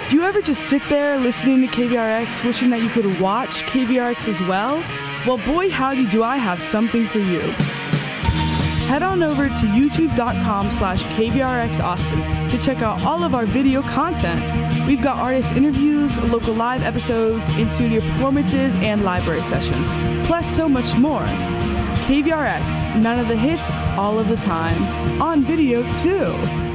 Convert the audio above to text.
Do you ever just sit there listening to KVRX wishing that you could watch KVRX as well? Well, boy howdy do I have something for you. Head on over to youtube.com/KVRX Austin to check out all of our video content. We've got artist interviews, local live episodes, in-studio performances, and library sessions, plus so much more. KVRX, none of the hits, all of the time. On video, too.